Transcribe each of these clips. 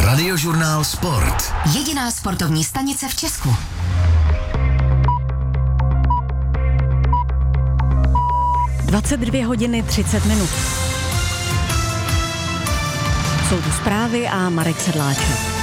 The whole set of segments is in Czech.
Radiožurnál Sport. Jediná sportovní stanice v Česku. Dvacet 2 hodiny 30 minut. Jsou tu zprávy a Marek Sedláček.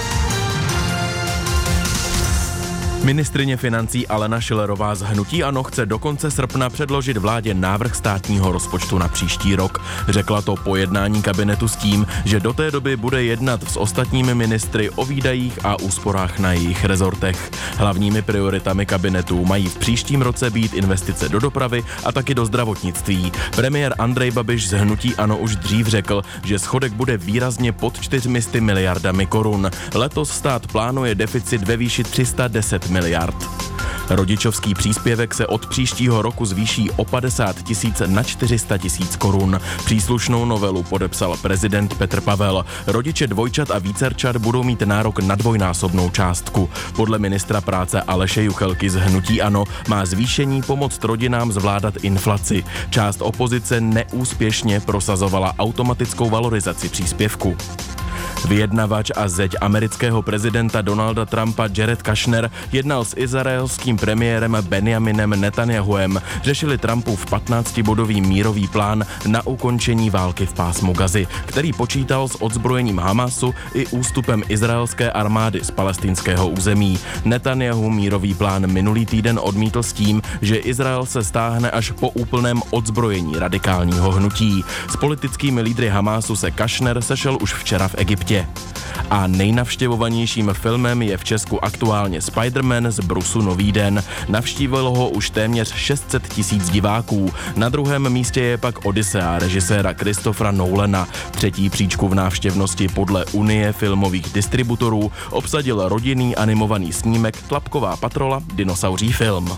Ministryně financí Alena Schillerová z hnutí ANO chce do konce srpna předložit vládě návrh státního rozpočtu na příští rok. Řekla to po jednání kabinetu s tím, že do té doby bude jednat s ostatními ministry o výdajích a úsporách na jejich rezortech. Hlavními prioritami kabinetu mají v příštím roce být investice do dopravy a taky do zdravotnictví. Premiér Andrej Babiš z hnutí ANO už dřív řekl, že schodek bude výrazně pod 400 miliardami korun. Letos stát plánuje deficit ve výši 310 miliard. Rodičovský příspěvek se od příštího roku zvýší o 50 000 na 400 000 korun. Příslušnou novelu podepsal prezident Petr Pavel. Rodiče dvojčat a vícerčat budou mít nárok na dvojnásobnou částku. Podle ministra práce Aleše Juchelky z hnutí ANO má zvýšení pomoct rodinám zvládat inflaci. Část opozice neúspěšně prosazovala automatickou valorizaci příspěvku. Vyjednavač a zeď amerického prezidenta Donalda Trumpa Jared Kushner jednal s izraelským premiérem Benjaminem Netanjahuem. Řešili Trumpův 15-bodový mírový plán na ukončení války v pásmu Gazy, který počítal s odzbrojením Hamasu i ústupem izraelské armády z palestinského území. Netanjahu mírový plán minulý týden odmítl s tím, že Izrael se stáhne až po úplném odzbrojení radikálního hnutí. S politickými lídry Hamasu se Kushner sešel už včera v Egyptě. A nejnavštěvovanějším filmem je v Česku aktuálně Spider-Man z Brusu Nový den. Navštívilo ho už téměř 600 000 diváků. Na druhém místě je pak Odyssea režiséra Christophera Nolana. Třetí příčku v návštěvnosti podle Unie filmových distributorů obsadil rodinný animovaný snímek Tlapková patrola Dinosauří film.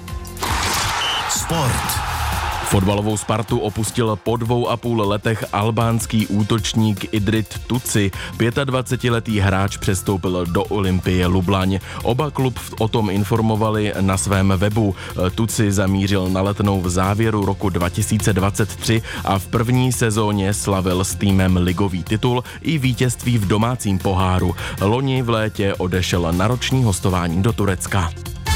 Sport. Fotbalovou Spartu opustil po 2,5 letech albánský útočník Idrit Tuci. 25letý hráč přestoupil do Olympie Lublaň. Oba klub o tom informovali na svém webu. Tuci zamířil na Letnou v závěru roku 2023 a v první sezóně slavil s týmem ligový titul i vítězství v domácím poháru. Loni v létě odešel na roční hostování do Turecka.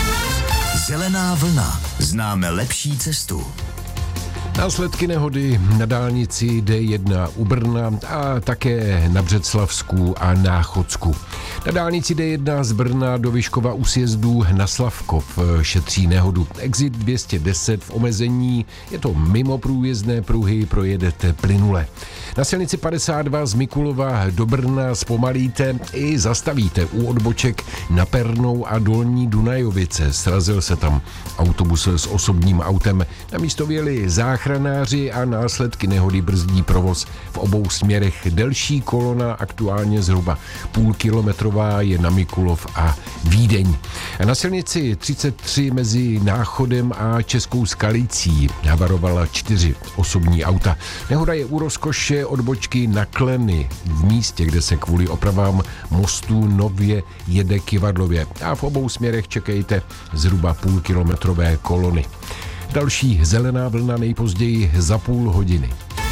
Zelená vlna. Známe lepší cestu. Následky nehody na dálnici D1 u Brna a také na Břeclavsku a Náchodsku. Na dálnici D1 z Brna do Vyškova u sjezdu na Slavkov šetří nehodu. Exit 210 v omezení, je to mimo průjezdné pruhy, projedete plynule. Na silnici 52 z Mikulova do Brna zpomalíte i zastavíte u odboček na Pernou a Dolní Dunajovice. Srazil se tam autobus s osobním autem. Na místo vyjeli záchranáři a následky nehody brzdí provoz v obou směrech. Delší kolona, aktuálně zhruba půlkilometrová, je na Mikulov a Vídeň. A na silnici 33 mezi Náchodem a Českou Skalicí havarovala 4 osobní auta. Nehoda je u Rozkoše odbočky na Kleny v místě, kde se kvůli opravám mostu nově jede Kyvadlově. A v obou směrech čekejte zhruba půlkilometrové kolony. Další zelená vlna nejpozději za půl hodiny.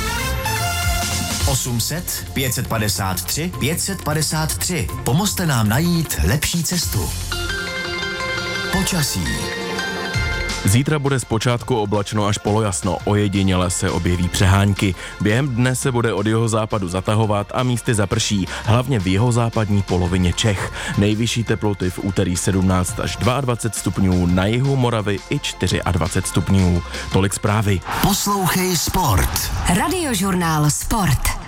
800 553 553. Pomozte nám najít lepší cestu. Počasí. Zítra bude zpočátku oblačno až polojasno, ojediněle se objeví přehánky. Během dne se bude od jihozápadu zatahovat a místy zaprší, hlavně v jihozápadní polovině Čech. Nejvyšší teploty v úterý 17 až 22 stupňů, na jihu Moravy i 24 stupňů. Tolik zprávy. Poslouchej Sport. Radiožurnál Sport.